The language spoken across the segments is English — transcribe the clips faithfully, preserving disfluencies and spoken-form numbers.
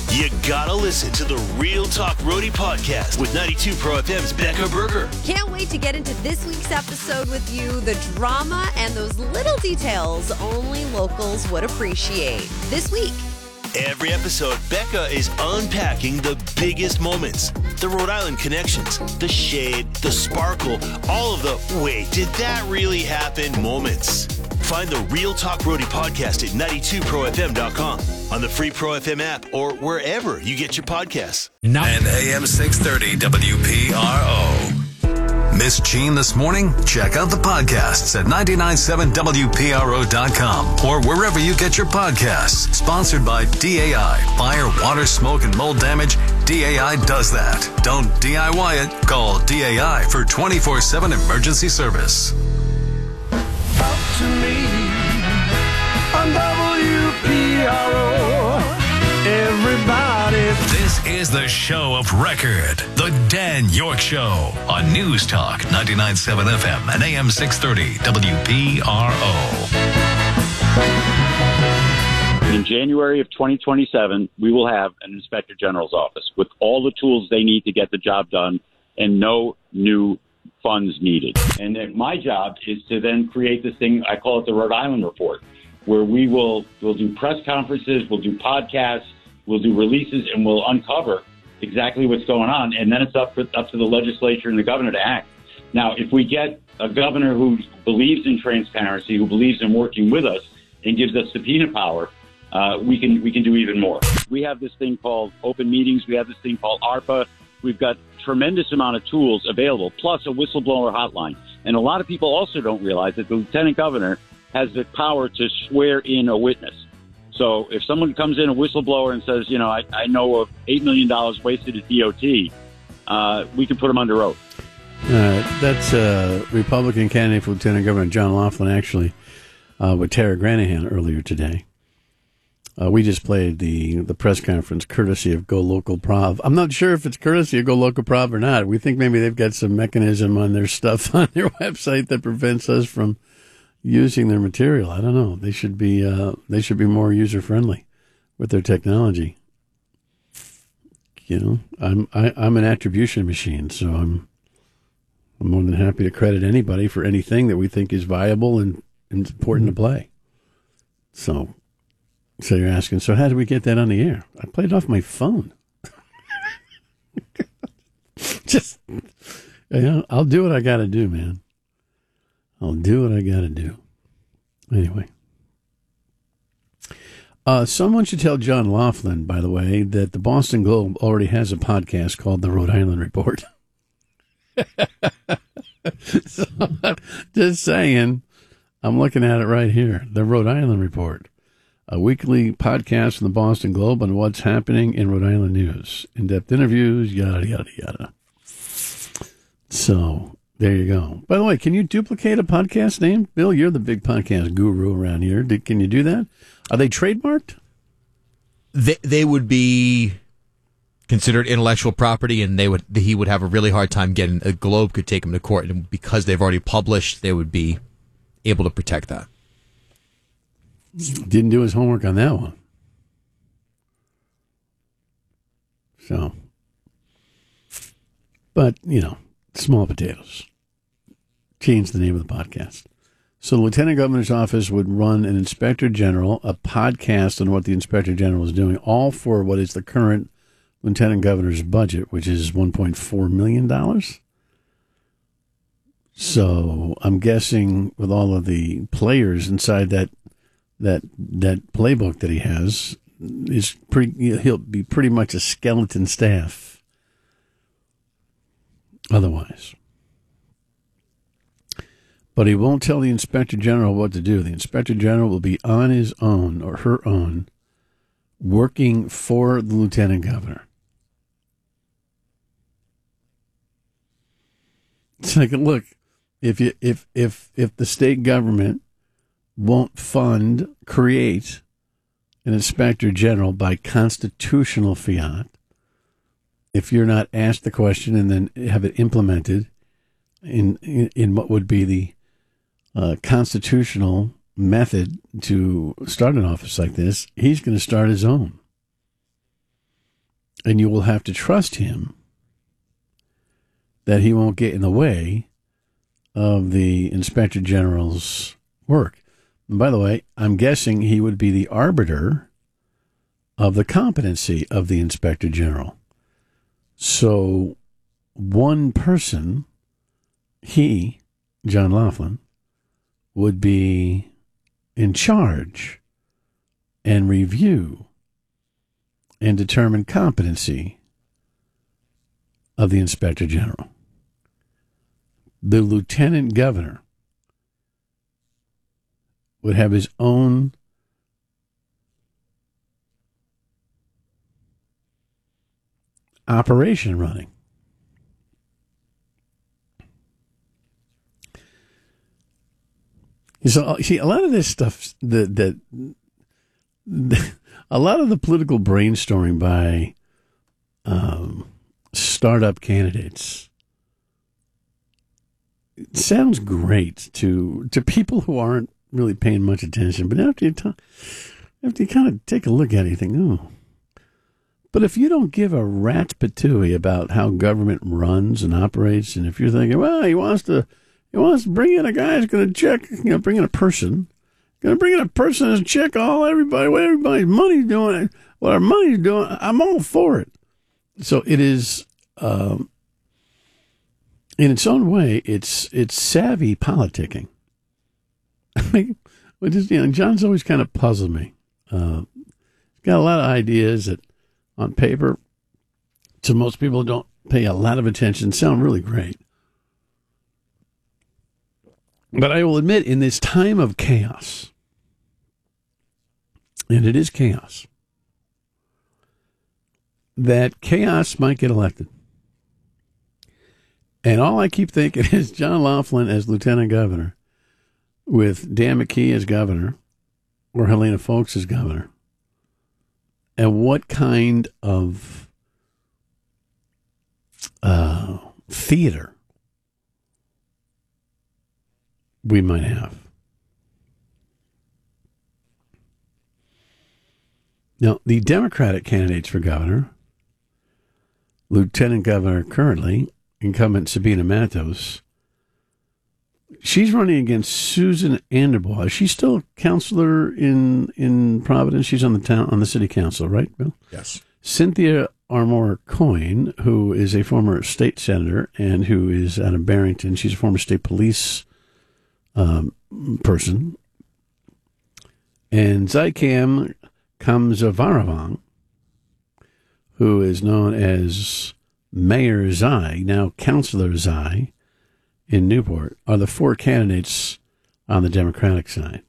You gotta listen to the Real Talk Roadie podcast with ninety-two Pro F M's Becca Berger. Can't wait to get into this week's episode with you. The drama and those little details only locals would appreciate. This week. Every episode, Becca is unpacking the biggest moments. The Rhode Island connections, the shade, the sparkle, all of the wait, did that really happen moments. Find the Real Talk Roadie podcast at ninety-two pro f m dot com, on the free Pro F M app, or wherever you get your podcasts. Now- and A M six thirty W P R O. Miss Jean this morning? Check out the podcasts at nine nine seven W P R O dot com or wherever you get your podcasts. Sponsored by D A I. Fire, water, smoke, and mold damage. D A I does that. Don't D I Y it. Call D A I for twenty-four seven emergency service. Talk to me on W P R O. Everybody. This is the show of record, the Dan York Show on News Talk ninety-nine point seven F M and A M six thirty W P R O. In January of twenty twenty-seven, we will have an Inspector General's office with all the tools they need to get the job done and no new funds needed. And then my job is to then create this thing, I call it the Rhode Island Report, where we will we'll do press conferences, we'll do podcasts, we'll do releases, and we'll uncover exactly what's going on. And then it's up for, up to the legislature and the governor to act. Now, if we get a governor who believes in transparency, who believes in working with us, and gives us subpoena power, uh, we can we can do even more. We have this thing called open meetings. We have this thing called ARPA. We've got tremendous amount of tools available, plus a whistleblower hotline. And a lot of people also don't realize that the lieutenant governor has the power to swear in a witness. So if someone comes in, a whistleblower, and says, you know, I, I know of eight million dollars wasted at D O T, uh, we can put them under oath. Uh, that's uh, Republican candidate for Lieutenant Governor John Laughlin, actually, uh, with Tara Granahan earlier today. Uh, we just played the, the press conference courtesy of Go Local Prov. I'm not sure if it's courtesy of Go Local Prov or not. We think maybe they've got some mechanism on their stuff on their website that prevents us from using their material. I don't know. They should be uh, they should be more user friendly with their technology. You know, I'm I, I'm an attribution machine, so I'm I'm more than happy to credit anybody for anything that we think is viable and, and important to play. So. So you're asking, so how did we get that on the air? I played it off my phone. Just, you know, I'll do what I got to do, man. I'll do what I got to do. Anyway. Uh, someone should tell John Laughlin, by the way, that the Boston Globe already has a podcast called The Rhode Island Report. So, just saying, I'm looking at it right here. The Rhode Island Report. A weekly podcast from the Boston Globe on what's happening in Rhode Island news. In-depth interviews, yada, yada, yada. So, there you go. By the way, can you duplicate a podcast name? Bill, you're the big podcast guru around here. Did, can you do that? Are they trademarked? They, they would be considered intellectual property, and they would he would have a really hard time getting, a Globe could take them to court, and because they've already published, they would be able to protect that. Didn't do his homework on that one. So, but, you know, small potatoes. Change the name of the podcast. So the Lieutenant Governor's office would run an Inspector General, a podcast on what the Inspector General is doing, all for what is the current Lieutenant Governor's budget, which is one point four million dollars. So I'm guessing with all of the players inside that That that playbook that he has is pretty. He'll be pretty much a skeleton staff. Otherwise, but he won't tell the Inspector General what to do. The Inspector General will be on his own or her own, working for the Lieutenant Governor. It's like, look, if you if if if the state government won't fund, create an Inspector General by constitutional fiat, if you're not asked the question and then have it implemented in in, in what would be the uh, constitutional method to start an office like this, he's going to start his own. And you will have to trust him that he won't get in the way of the Inspector General's work. And by the way, I'm guessing he would be the arbiter of the competency of the Inspector General. So one person, he, John Laughlin, would be in charge and review and determine competency of the Inspector General. The Lieutenant Governor would have his own operation running. So, see, a lot of this stuff, that, that, that a lot of the political brainstorming by um, startup candidates sounds great to to people who aren't really paying much attention. But after you, t- after you kind of take a look at it, you think, oh. But if you don't give a rat's patooey about how government runs and operates, and if you're thinking, well, he wants to, he wants to bring in a guy who's going to check, you know, bring in a person, going to bring in a person and check all everybody, what everybody's money's doing, what our money's doing, I'm all for it. So it is, um, in its own way, it's it's savvy politicking. I mean, which is, you know, John's always kind of puzzled me. Uh, he's got a lot of ideas that, on paper, to most people who don't pay a lot of attention, sound really great. But I will admit, in this time of chaos, and it is chaos, that chaos might get elected. And all I keep thinking is John Laughlin as lieutenant governor, with Dan McKee as governor, or Helena Foulkes as governor. And what kind of uh, theater we might have. Now, the Democratic candidates for governor, Lieutenant Governor currently, incumbent Sabina Matos, she's running against Susan Anderbaugh. Is she still a counselor in in Providence? She's on the town on the city council, right, Bill? Yes. Cynthia Armour Coyne, who is a former state senator and who is out of Barrington. She's a former state police um, person. And Zaikam Kamsavaravong, who is known as Mayor Zai, now Councilor Zai, in Newport, are the four candidates on the Democratic side.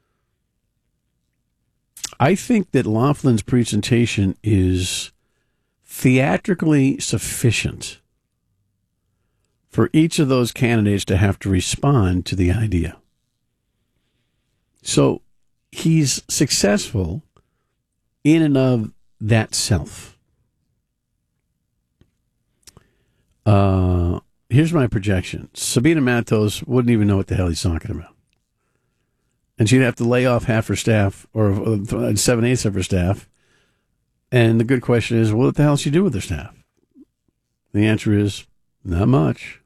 I think that Laughlin's presentation is theatrically sufficient for each of those candidates to have to respond to the idea. So he's successful in and of that self. Uh, here's my projection. Sabina Matos wouldn't even know what the hell he's talking about. And she'd have to lay off half her staff, or seven-eighths of her staff. And the good question is, what the hell does she do with her staff? The answer is, not much.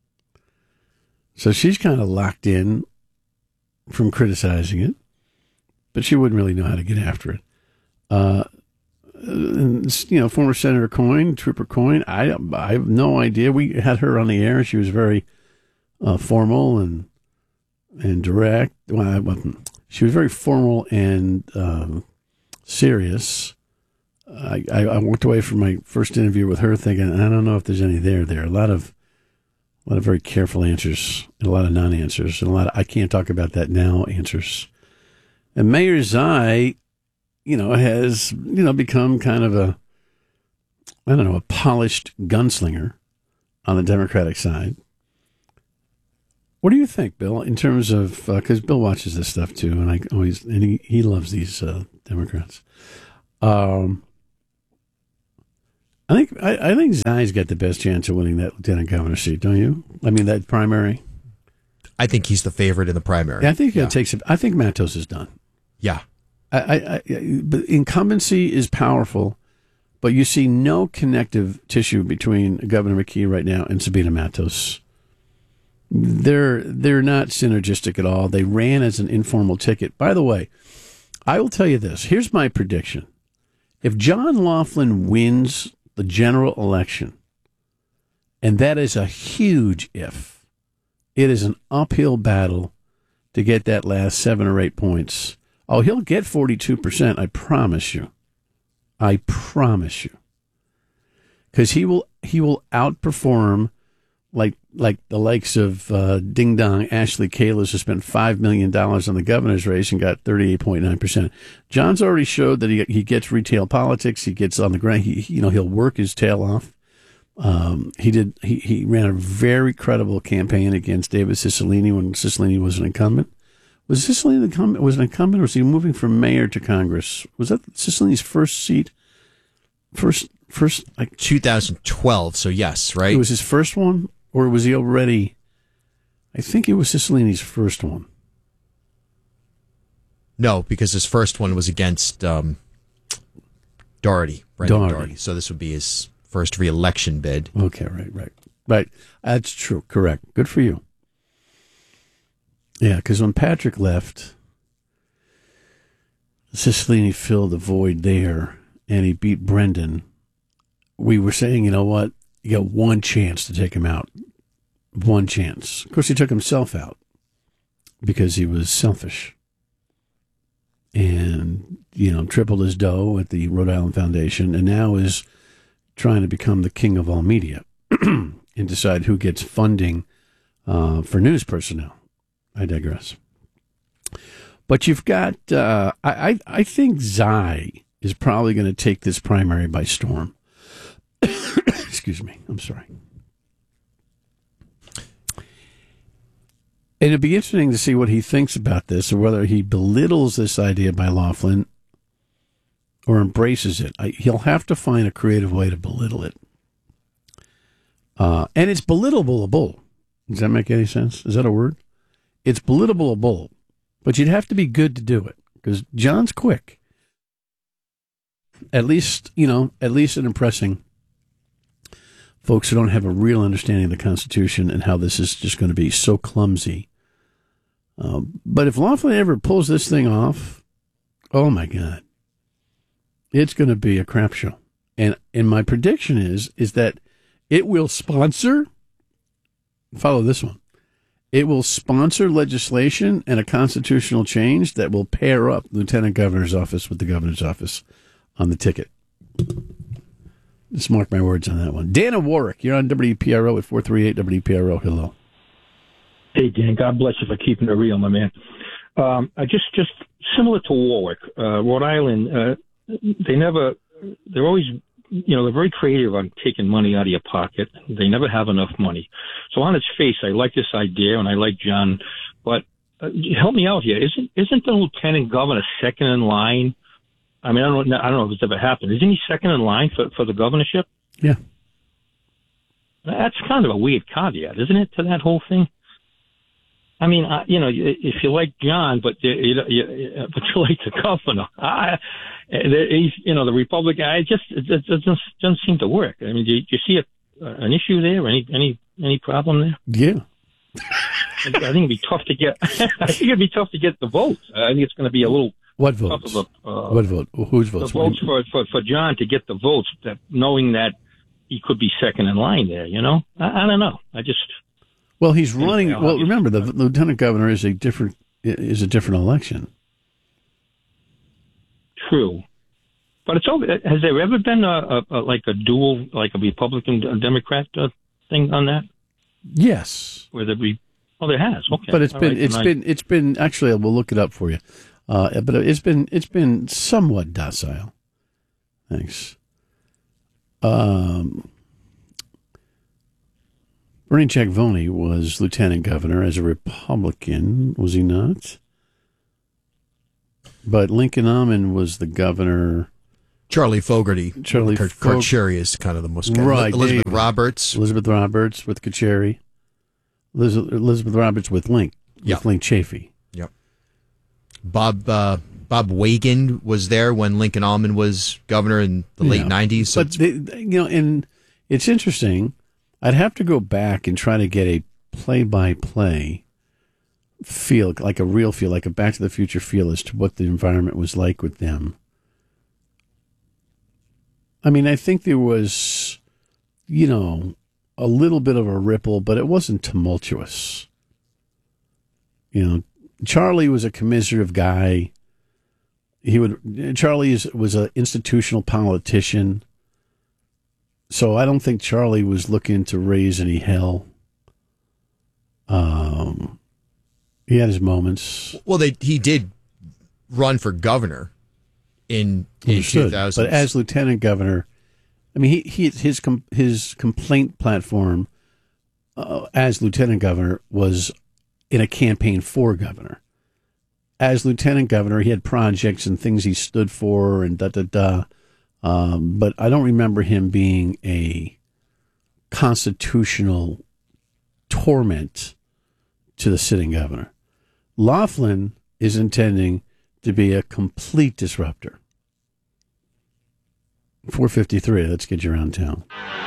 So she's kind of locked in from criticizing it, but she wouldn't really know how to get after it. Uh, and, you know, former Senator Coyne, Trooper Coyne, I, I have no idea. We had her on the air. She was very uh, formal and and direct. Well, I wasn't. She was very formal and uh, serious. I, I, I walked away from my first interview with her thinking, I don't know if there's any there there. A lot of a lot of very careful answers and a lot of non-answers and a lot of I can't talk about that now answers. And Mayor Zai, you know, has, you know, become kind of a, I don't know, a polished gunslinger on the Democratic side. What do you think, Bill, in terms of, because uh, Bill watches this stuff too, and I always, and he, he loves these uh, Democrats. Um, I think I, I think Zai's got the best chance of winning that lieutenant governor seat, don't you? I mean, that primary. I think he's the favorite in the primary. Yeah, I think yeah. it takes. I think Matos is done. Yeah, I, I, I, but incumbency is powerful, But you see no connective tissue between Governor McKee right now and Sabina Matos. They're they're not synergistic at all. They ran as an informal ticket. By the way, I will tell you this. Here's my prediction. If John Laughlin wins the general election, and that is a huge if, it is an uphill battle to get that last seven or eight points. Oh, he'll get forty-two percent, I promise you. I promise you. Because he will he will outperform like like the likes of uh, Ding Dong Ashley Kalis, who spent five million dollars on the governor's race and got thirty-eight point nine percent. John's already showed that he he gets retail politics. He gets on the ground. He, you know, he'll work his tail off. Um, he did. He, he ran a very credible campaign against David Cicilline when Cicilline was an incumbent. Was Cicilline the incumbent? Was an incumbent, or was he moving from mayor to Congress? Was that Cicilline's first seat? First, first, like twenty twelve. So yes, right. It was his first one. Or was he already? I think it was Cicilline's first one. No, because his first one was against um, Doherty, Brendan Doherty. Doherty. So this would be his first re-election bid. Okay, right, right, right. That's true. Correct. Good for you. Yeah, because when Patrick left, Cicilline filled the void there, and he beat Brendan. We were saying, you know what? You got one chance to take him out. One chance. Of course, he took himself out because he was selfish. And, you know, tripled his dough at the Rhode Island Foundation, and now is trying to become the king of all media and decide who gets funding uh, for news personnel. I digress. But you've got, uh, I, I, I think Zai is probably going to take this primary by storm. Excuse me. I'm sorry. And it'd be interesting to see what he thinks about this, or whether he belittles this idea by Laughlin or embraces it. I, he'll have to find a creative way to belittle it. Uh, and it's belittleable. Does that make any sense? Is that a word? It's belittleable. But you'd have to be good to do it, because John's quick. At least, you know, at least in impressing folks who don't have a real understanding of the Constitution and how this is just going to be so clumsy. Uh, but if Laughlin ever pulls this thing off, oh my God, it's going to be a crap show. And and my prediction is is that it will sponsor, follow this one, it will sponsor legislation and a constitutional change that will pair up Lieutenant Governor's office with the governor's office on the ticket. Just mark my words on that one. Dana Warwick, you're on W P R O at four three eight W P R O. Hello. Hey, Dan. God bless you for keeping it real, my man. Um, I just, just similar to Warwick, uh, Rhode Island. Uh, they never. They're always, you know, they're very creative on taking money out of your pocket. They never have enough money. So on its face, I like this idea, and I like John. But uh, help me out here. Isn't isn't the lieutenant governor second in line? I mean, I don't know. I don't know if it's ever happened. Isn't he second in line for, for the governorship? Yeah. That's kind of a weird caveat, isn't it, to that whole thing? I mean, uh, you know, if you like John, but you, you, you, but you like the governor, I, he's, you know, the Republican. I just it, it doesn't doesn't seem to work. I mean, do you, do you see a, an issue there? Any any any problem there? Yeah. I think it'd be tough to get. I think it'd be tough to get the votes. I think it's going to be a little. What votes? Of a, uh, what vote? Whose votes? The votes for, for, for John to get the votes, that knowing that he could be second in line there, you know? I, I don't know. I just... Well, he's running... Well, remember, the lieutenant governor is a different is a different election. True. But it's over. Has there ever been a, a, a like a dual, like a Republican a Democrat uh, thing on that? Yes. Where there be... Oh, there has. Okay. But it's All been... right, It's been... It's been... Actually, we'll look it up for you. Uh, but it's been it's been somewhat docile. Thanks. Um, Bernie Giacovone was lieutenant governor as a Republican, was he not? But Lincoln Almond was the governor. Charlie Fogarty. Charlie Kurt, Fog- Karcheri is kind of the most... Right. Elizabeth David. Roberts. Elizabeth Roberts with Karcheri. Elizabeth, Elizabeth Roberts with Link. With Yep. Link Chafee. Yep. Bob uh, Bob Wagan was there when Lincoln Almond was governor in the late Yeah. nineties. So But, they, you know, and it's interesting. I'd have to go back and try to get a play-by-play feel, like a real feel, like a Back to the Future feel as to what the environment was like with them. I mean, I think there was, you know, a little bit of a ripple, but it wasn't tumultuous. You know, Charlie was a commiserative guy. He would. Charlie is, was an institutional politician, so I don't think Charlie was looking to raise any hell. Um, he had his moments. well, they he did run for governor in in Understood. two thousand. But as lieutenant governor, I mean, he, he his com, his complaint platform uh, as lieutenant governor was in a campaign for governor. As lieutenant governor, he had projects and things he stood for and da da da. Um, but I don't remember him being a constitutional torment to the sitting governor. Laughlin is intending to be a complete disruptor. four fifty-three, let's get you around town.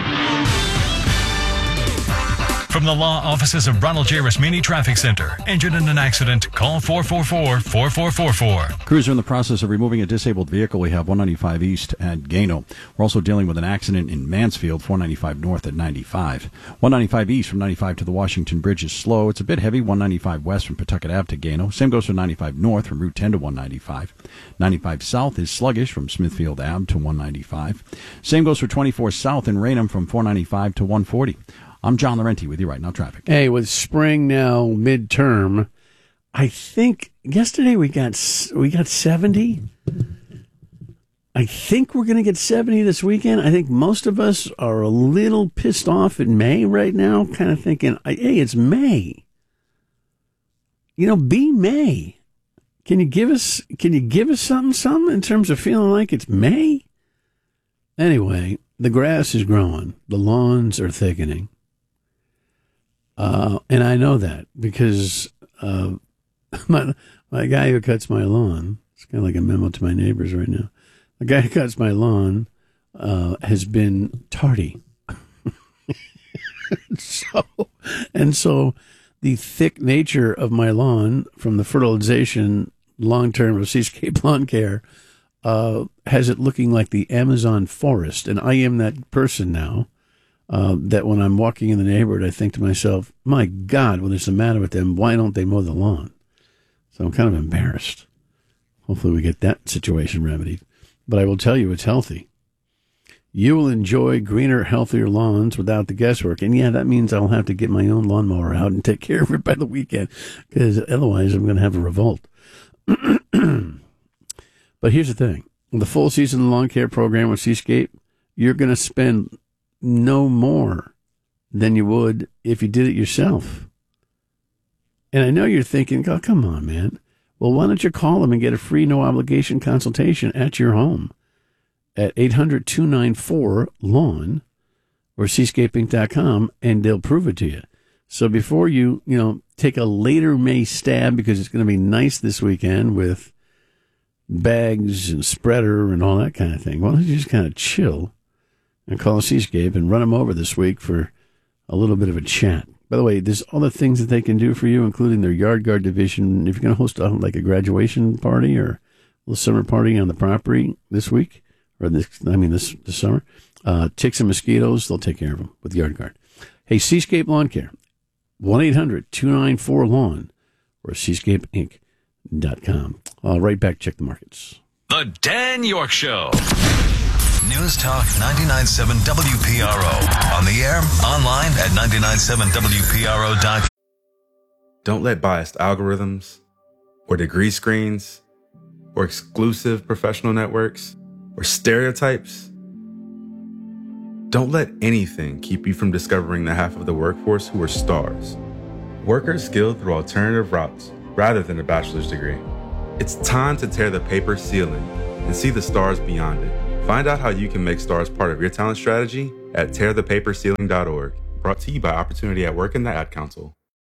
From the law offices of Ronald J. Rasmini Traffic Center. Injured in an accident? Call four four four, four four four four. Crews are in the process of removing a disabled vehicle. We have one ninety-five East at Gano. We're also dealing with an accident in Mansfield, four ninety-five North at ninety-five. one ninety-five East from ninety-five to the Washington Bridge is slow. It's a bit heavy. one ninety-five West from Pawtucket Ave to Gano. Same goes for ninety-five North from Route ten to one ninety-five. ninety-five South is sluggish from Smithfield Ave to one ninety-five. Same goes for twenty-four South in Raynham from four ninety-five to one forty. I'm John Laurenti with you right now, traffic. Hey, with spring now midterm, I think yesterday we got we got seventy. I think we're going to get seventy this weekend. I think most of us are a little pissed off in May right now, kind of thinking, hey, it's May. You know, be May. Can you give us can you give us something something in terms of feeling like it's May? Anyway, the grass is growing. The lawns are thickening. Uh, and I know that because uh, my my guy who cuts my lawn, it's kind of like a memo to my neighbors right now. The guy who cuts my lawn uh, has been tardy. so, and so the thick nature of my lawn from the fertilization long-term of Seascape Lawn Care uh, has it looking like the Amazon forest. And I am that person now. Uh, that when I'm walking in the neighborhood, I think to myself, my God, what is the matter with them? Why don't they mow the lawn? So I'm kind of embarrassed. Hopefully we get that situation remedied. But I will tell you, it's healthy. You will enjoy greener, healthier lawns without the guesswork. And yeah, that means I'll have to get my own lawnmower out and take care of it by the weekend, because otherwise I'm going to have a revolt. But here's the thing. The full season lawn care program with Seascape, you're going to spend no more than you would if you did it yourself. And I know you're thinking, oh, come on, man. Well, why don't you call them and get a free, no-obligation consultation at your home at eight hundred, two nine four, lawn or seascaping dot com, and they'll prove it to you. So before you, you know, take a later May stab, because it's going to be nice this weekend with bags and spreader and all that kind of thing, why don't you just kind of chill and call Seascape and run them over this week for a little bit of a chat. By the way, there's all the things that they can do for you, including their yard guard division. If you're going to host a, like a graduation party or a little summer party on the property this week, or this, I mean this, this summer, uh, ticks and mosquitoes, they'll take care of them with yard guard. Hey, Seascape Lawn Care, one eight hundred, two nine four, lawn or seascape inc dot com. I'll right back, check the markets. The Dan York Show. News Talk ninety-nine point seven W P R O. On the air, online at nine nine seven W P R O dot com. Don't let biased algorithms or degree screens or exclusive professional networks or stereotypes. Don't let anything keep you from discovering the half of the workforce who are stars. Workers skilled through alternative routes rather than a bachelor's degree. It's time to tear the paper ceiling and see the stars beyond it. Find out how you can make stars part of your talent strategy at tear the paper ceiling dot org. Brought to you by Opportunity at Work and the Ad Council.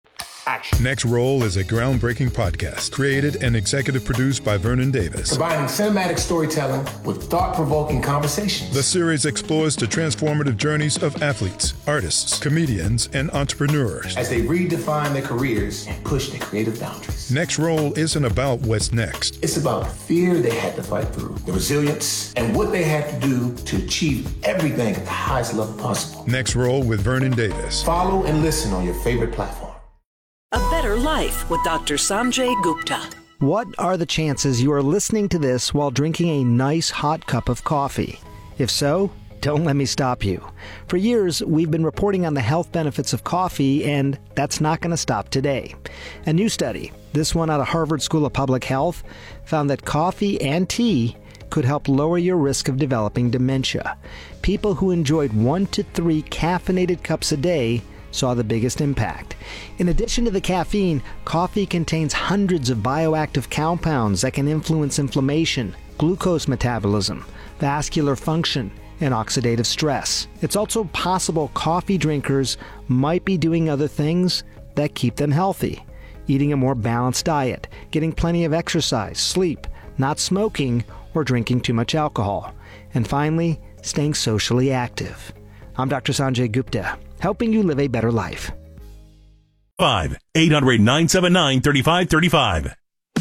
action. Next Roll is a groundbreaking podcast created and executive produced by Vernon Davis. Combining cinematic storytelling with thought-provoking conversations. The series explores the transformative journeys of athletes, artists, comedians, and entrepreneurs as they redefine their careers and push their creative boundaries. Next Roll isn't about what's next. It's about the fear they had to fight through, the resilience, and what they had to do to achieve everything at the highest level possible. Next Roll with Vernon Davis. Follow and listen on your favorite platform. A Better Life with Doctor Sanjay Gupta. What are the chances you are listening to this while drinking a nice hot cup of coffee? If so, don't let me stop you. For years, we've been reporting on the health benefits of coffee, and that's not going to stop today. A new study, this one out of Harvard School of Public Health, found that coffee and tea could help lower your risk of developing dementia. People who enjoyed one to three caffeinated cups a day saw the biggest impact. In addition to the caffeine, coffee contains hundreds of bioactive compounds that can influence inflammation, glucose metabolism, vascular function, and oxidative stress. It's also possible coffee drinkers might be doing other things that keep them healthy. Eating a more balanced diet, getting plenty of exercise, sleep, not smoking, or drinking too much alcohol. And finally, staying socially active. I'm Doctor Sanjay Gupta, helping you live a better life. five eight hundred nine seven nine three five three five.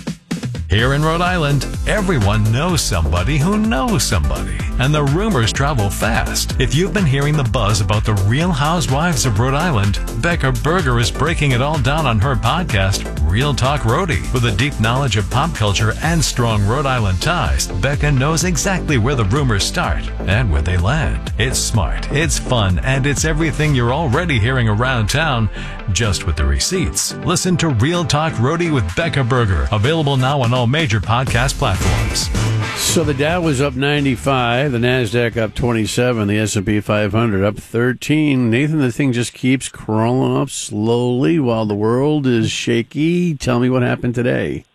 Here in Rhode Island, everyone knows somebody who knows somebody, and the rumors travel fast. If you've been hearing the buzz about the Real Housewives of Rhode Island, Becca Berger is breaking it all down on her podcast, Real Talk Rhodey. With a deep knowledge of pop culture and strong Rhode Island ties, Becca knows exactly where the rumors start and where they land. It's smart, it's fun, and it's everything you're already hearing around town, just with the receipts. Listen to Real Talk Rhodey with Becca Berger, available now on all major podcast platforms. So the Dow was up ninety-five, the NASDAQ up twenty-seven, the S and P five hundred up thirteen. Nathan, the thing just keeps crawling up slowly while the world is shaky. Tell me what happened today.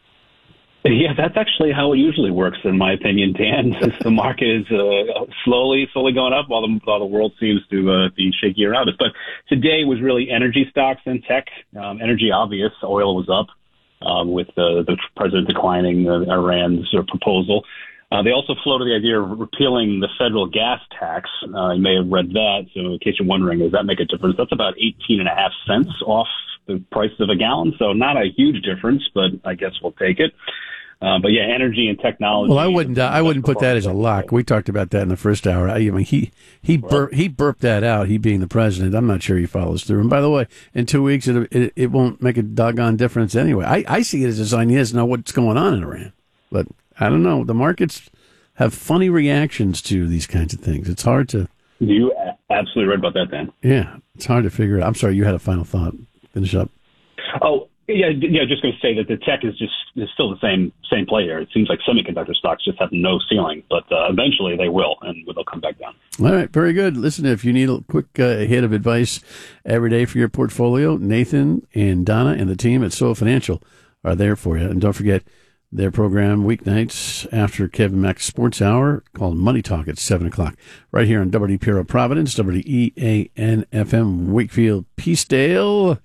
Yeah, that's actually how it usually works, in my opinion, Dan. Since the market is uh, slowly, slowly going up while the, while the world seems to uh, be shaky around us. But today was really energy stocks and tech. Um, energy, obvious. Oil was up. Um, with the, the president declining uh, Iran's uh, proposal. Uh, they also floated the idea of repealing the federal gas tax. Uh, you may have read that. So in case you're wondering, does that make a difference? That's about eighteen and a half cents off the price of a gallon. So not a huge difference, but I guess we'll take it. Uh, but yeah, energy and technology. Well, I wouldn't. I wouldn't put that as a lock. We talked about that in the first hour. I mean, he he bur- he burped that out. He being the president, I'm not sure he follows through. And by the way, in two weeks, it it, it won't make a doggone difference anyway. I, I see it as a sign he doesn't know what's going on in Iran. But I don't know. The markets have funny reactions to these kinds of things. It's hard to. You absolutely right about that, Dan. Yeah, it's hard to figure it out. I'm sorry, you had a final thought. Finish up. Oh. Yeah, yeah. Just going to say that the tech is just is still the same same player. It seems like semiconductor stocks just have no ceiling, but uh, eventually they will, and they'll come back down. All right, very good. Listen, if you need a quick uh, hit of advice every day for your portfolio, Nathan and Donna and the team at Soul Financial are there for you. And don't forget their program weeknights after Kevin Mack's Sports Hour called Money Talk at seven o'clock, right here on W D P R O Providence, W E A N F M Wakefield, Peacedale.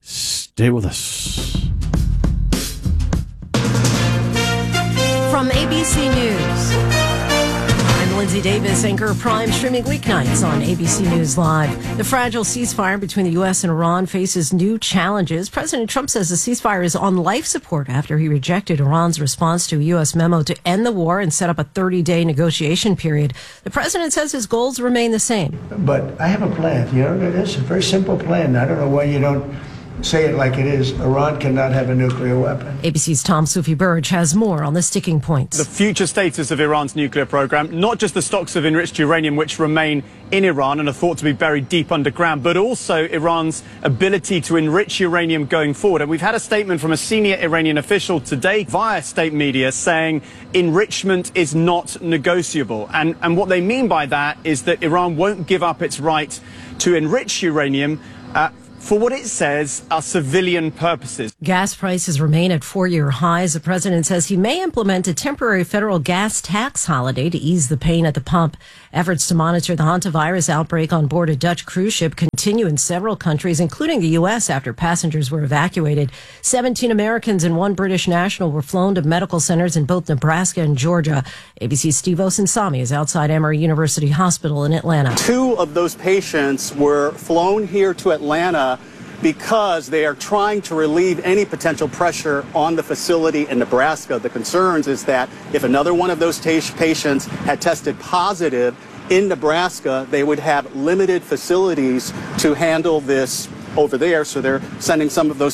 Stay with us. From A B C News, I'm Lindsay Davis, anchor Prime, streaming weeknights on A B C News Live. The fragile ceasefire between the U S and Iran faces new challenges. President Trump says the ceasefire is on life support after he rejected Iran's response to a U S memo to end the war and set up a thirty-day negotiation period. The president says his goals remain the same. But I have a plan. You know, it's a very simple plan. I don't know why you don't say it like it is. Iran cannot have a nuclear weapon. A B C's Tom Sufi Burge has more on the sticking points. The future status of Iran's nuclear program, not just the stocks of enriched uranium which remain in Iran and are thought to be buried deep underground, but also Iran's ability to enrich uranium going forward. And we've had a statement from a senior Iranian official today via state media saying enrichment is not negotiable. And, and what they mean by that is that Iran won't give up its right to enrich uranium uh, for what it says are civilian purposes. Gas prices remain at four-year highs. The president says he may implement a temporary federal gas tax holiday to ease the pain at the pump. Efforts to monitor the hantavirus outbreak on board a Dutch cruise ship continue in several countries, including the U S, after passengers were evacuated. seventeen Americans and one British national were flown to medical centers in both Nebraska and Georgia. A B C's Steve Osinsami is outside Emory University Hospital in Atlanta. Two of those patients were flown here to Atlanta because they are trying to relieve any potential pressure on the facility in Nebraska. The concerns is that if another one of those t- patients had tested positive in Nebraska, they would have limited facilities to handle this over there. So they're sending some of those